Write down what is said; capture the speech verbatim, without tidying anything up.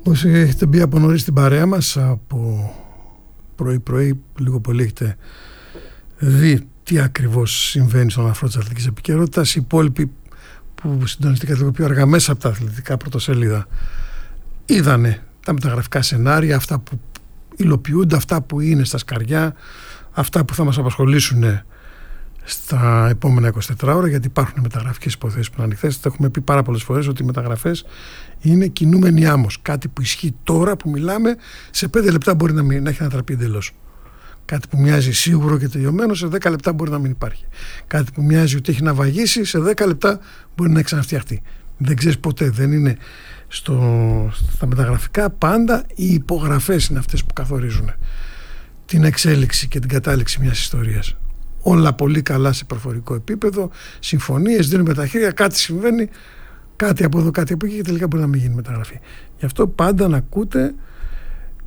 Όσοι έχετε μπει από νωρίς στην παρέα μας, από πρωί-πρωί, λίγο πολύ έχετε δει τι ακριβώς συμβαίνει στον αφρό της αθλητικής επικαιρότητας. Οι υπόλοιποι που συντονιστήκατε λίγο πιο αργά μέσα από τα αθλητικά πρωτοσέλιδα είδανε τα μεταγραφικά σενάρια, αυτά που υλοποιούνται, αυτά που είναι στα σκαριά, αυτά που θα μας απασχολήσουν στα επόμενα είκοσι τέσσερις ώρα, γιατί υπάρχουν μεταγραφικές υποθέσεις που είναι ανοιχτές. Το έχουμε πει πάρα πολλές φορές ότι οι μεταγραφές είναι κινούμενη άμμος. Κάτι που ισχύει τώρα που μιλάμε, σε πέντε λεπτά μπορεί να, μην, να έχει ανατραπεί εντελώς. Κάτι που μοιάζει σίγουρο και τελειωμένο, σε δέκα λεπτά μπορεί να μην υπάρχει. Κάτι που μοιάζει ότι έχει να βαγίσει, σε δέκα λεπτά μπορεί να ξαναφτιαχτεί. Δεν ξέρεις ποτέ, δεν είναι στο, στα μεταγραφικά. Πάντα οι υπογραφές είναι αυτές που καθορίζουν την εξέλιξη και την κατάληξη μιας ιστορίας. Όλα πολύ καλά σε προφορικό επίπεδο, συμφωνίες, δίνουμε τα χέρια, κάτι συμβαίνει, κάτι από εδώ, κάτι από εκεί και τελικά μπορεί να μην γίνει μεταγραφή. Γι' αυτό πάντα να ακούτε